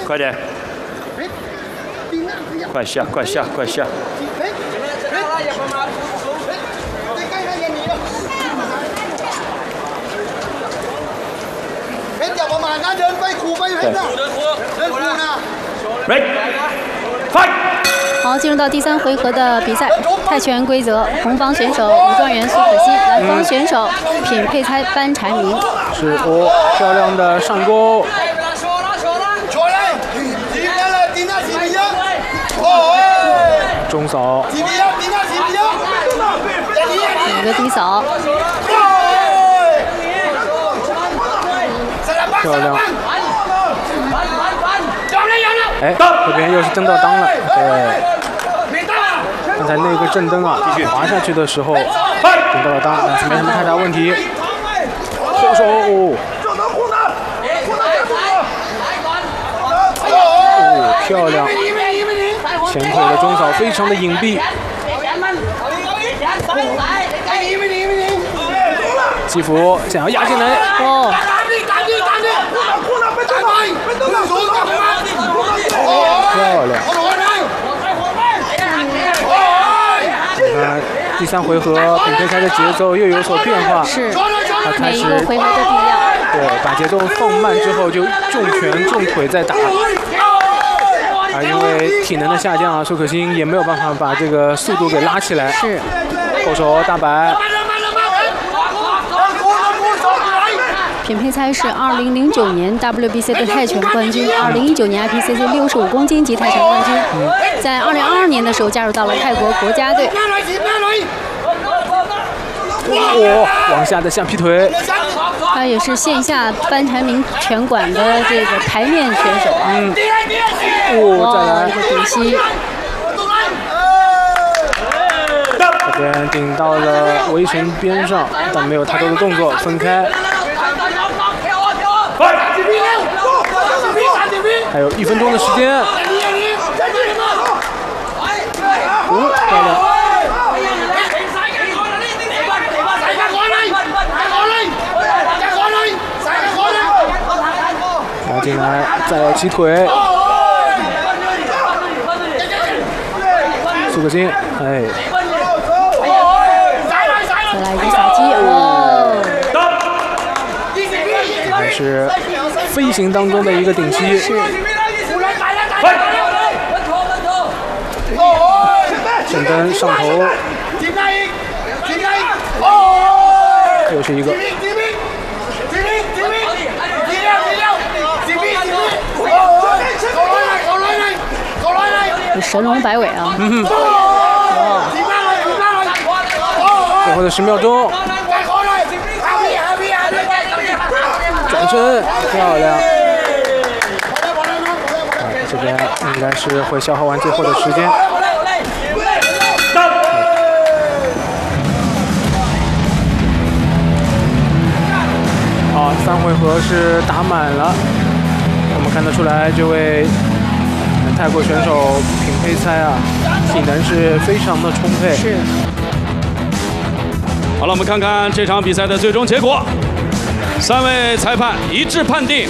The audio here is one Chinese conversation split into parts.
快点！快下，快下，快下！Ready, fight！ 好，进入到第3回合的比赛，泰拳规则：红方选手武状元苏可欣，蓝方选手品佩猜班禅明。 是漂亮的上攻。中扫。 有个低扫。 漂亮。哎，这边又是蹬到裆了。对，刚才那个正蹬啊，滑下去的时候蹬到了裆，但是没什么太大问题。后手，漂亮！前腿的中扫非常的隐蔽。基辅想要压进来，哦！漂亮！你看第3回合，品佩猜的节奏又有所变化， 是， 他开始每一个回合都不一样。 对，把节奏放慢之后就重拳重腿在打。啊，因为体能的下降啊，苏可欣也没有办法把这个速度给拉起来。 是， 后手大摆。 品佩猜是2009年 WBC 的泰拳冠军，2019年 IPCC 65公斤级泰拳冠军，在2022年的时候加入到了泰国国家队。 往下的橡皮腿。 他也是线下班禅明拳馆的这个台面选手啊。 再来一个顶膝。 这边顶到了围绳边上，但没有太多的动作，分开。还有1分钟的时间。漂亮！拿进来，再起腿。苏可欣，哎。 再来一个扫击，哦！ 这是飞行当中的一个顶膝。 是。 正蹬上头。又是一个。 神龙摆尾啊！ 最后的10秒钟，转身漂亮。这边应该是会消耗完最后的时间。好，3回合是打满了。我们看得出来，这位泰国选手品佩猜啊，体能是非常的充沛。 是。 好了，我们看看这场比赛的最终结果。3位裁判一致判定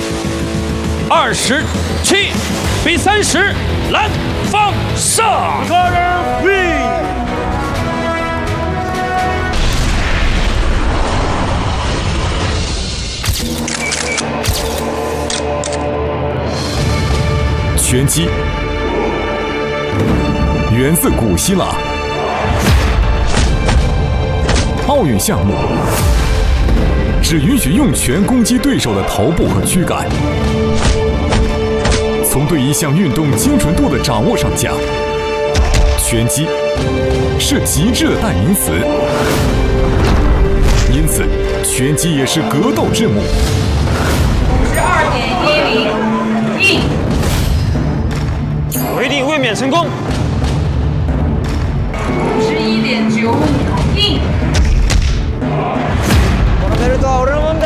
27比30，蓝方胜。 拳击源自古希腊，奥运项目只允许用拳攻击对手的头部和躯干。从对一项运动精准度的掌握上讲，拳击是极致的代名词，因此拳击也是格斗之母。 52.10， 回力卫冕成功。 51.95，硬。 このベルトは俺のもんだ。